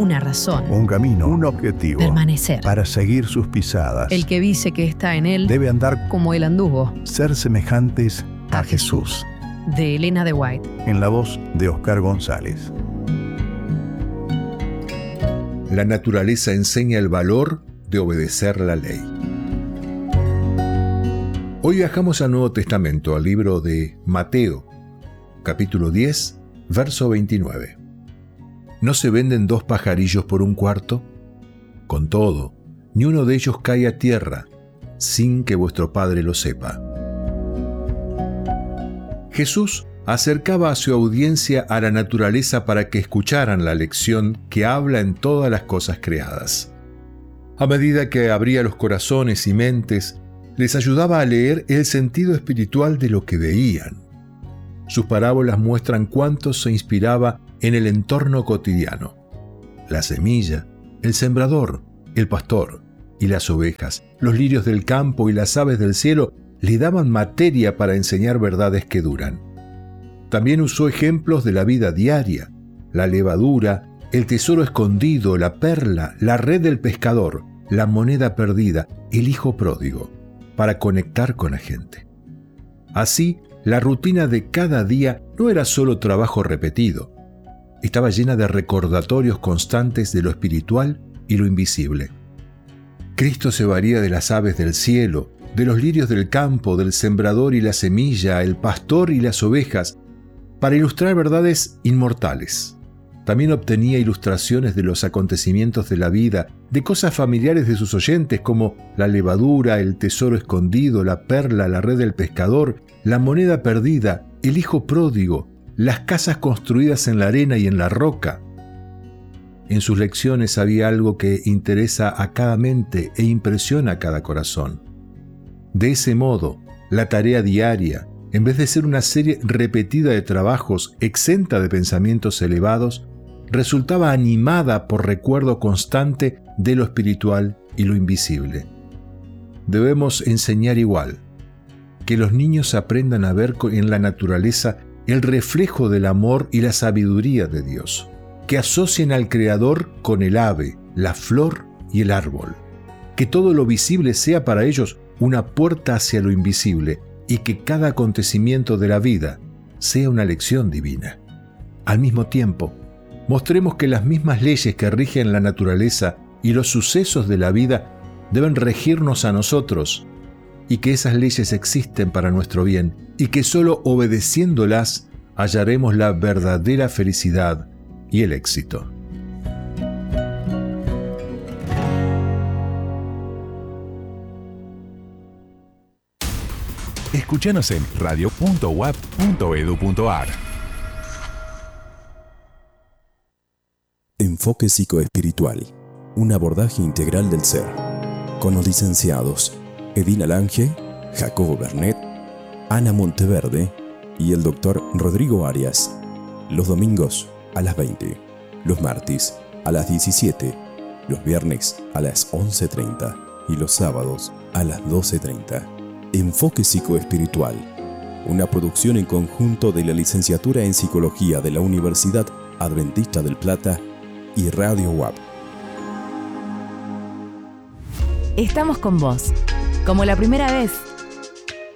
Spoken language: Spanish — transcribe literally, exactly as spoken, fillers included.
una razón, un camino, un objetivo, permanecer. Para seguir sus pisadas. El que dice que está en él debe andar como él anduvo. Ser semejantes a, a Jesús. Jesús. De Elena de White. En la voz de Oscar González. La naturaleza enseña el valor de obedecer la ley. Hoy viajamos al Nuevo Testamento, al libro de Mateo, capítulo diez, verso veintinueve. ¿No se venden dos pajarillos por un cuarto? Con todo, ni uno de ellos cae a tierra, sin que vuestro Padre lo sepa. Jesús acercaba a su audiencia a la naturaleza para que escucharan la lección que habla en todas las cosas creadas. A medida que abría los corazones y mentes, les ayudaba a leer el sentido espiritual de lo que veían. Sus parábolas muestran cuánto se inspiraba en el entorno cotidiano. La semilla, el sembrador, el pastor y las ovejas, los lirios del campo y las aves del cielo le daban materia para enseñar verdades que duran. También usó ejemplos de la vida diaria, la levadura, el tesoro escondido, la perla, la red del pescador, la moneda perdida, el hijo pródigo, para conectar con la gente. Así, la rutina de cada día no era solo trabajo repetido, estaba llena de recordatorios constantes de lo espiritual y lo invisible. Cristo se varía de las aves del cielo, de los lirios del campo, del sembrador y la semilla, el pastor y las ovejas, para ilustrar verdades inmortales. También obtenía ilustraciones de los acontecimientos de la vida, de cosas familiares de sus oyentes como la levadura, el tesoro escondido, la perla, la red del pescador, la moneda perdida, el hijo pródigo, las casas construidas en la arena y en la roca. En sus lecciones había algo que interesa a cada mente e impresiona a cada corazón. De ese modo, la tarea diaria, en vez de ser una serie repetida de trabajos exenta de pensamientos elevados, resultaba animada por recuerdo constante de lo espiritual y lo invisible. Debemos enseñar igual, que los niños aprendan a ver en la naturaleza el reflejo del amor y la sabiduría de Dios, que asocien al Creador con el ave, la flor y el árbol, que todo lo visible sea para ellos una puerta hacia lo invisible y que cada acontecimiento de la vida sea una lección divina. Al mismo tiempo, mostremos que las mismas leyes que rigen la naturaleza y los sucesos de la vida deben regirnos a nosotros y que esas leyes existen para nuestro bien y que solo obedeciéndolas hallaremos la verdadera felicidad y el éxito. Escúchanos en radio punto u a p punto e d u punto a r. Enfoque psicoespiritual, un abordaje integral del ser, con los licenciados Edina Lange, Jacobo Bernet, Ana Monteverde y el doctor Rodrigo Arias, los domingos a las veinte, los martes a las diecisiete, los viernes a las once treinta y los sábados a las doce treinta. Enfoque psicoespiritual, una producción en conjunto de la licenciatura en Psicología de la Universidad Adventista del Plata y Radio U A P. Estamos con vos, como la primera vez.